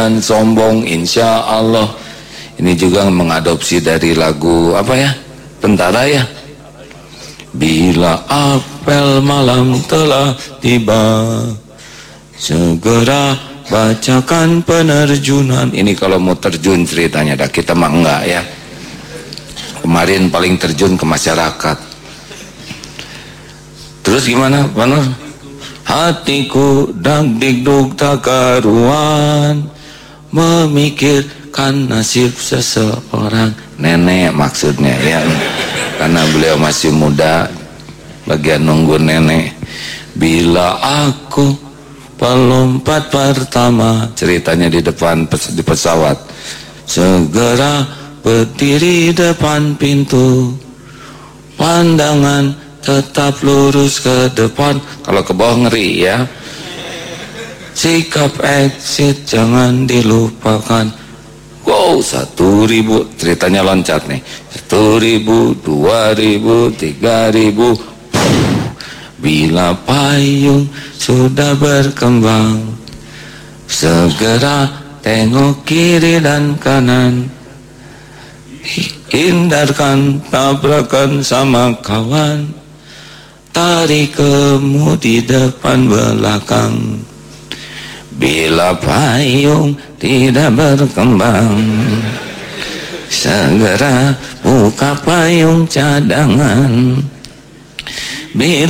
jangan sombong, insya Allah. Ini juga mengadopsi dari lagu apa ya, Tentara ya. Bila apel malam telah tiba, segera bacakan penerjunan. Ini kalau mau terjun ceritanya, dah kita mah enggak ya. Kemarin paling terjun ke masyarakat. Terus gimana, Pak Nur? Hatiku dagdikduk tak karuan, memikirkan nasib seseorang. Nenek maksudnya ya, karena beliau masih muda, bagian nunggu nenek. Bila aku pelompat pertama, ceritanya di depan di pesawat, segera berdiri depan pintu, pandangan tetap lurus ke depan. Kalau ke bawah ngeri ya. Sikap exit jangan dilupakan. Wow, 1.000, ceritanya loncat nih. 1.000, 2.000, 3.000. Bila payung sudah berkembang, segera tengok kiri dan kanan, hindarkan tabrakan sama kawan, tarik kemudi depan belakang. Bila payung tidak berkembang, segera buka payung cadangan. Bila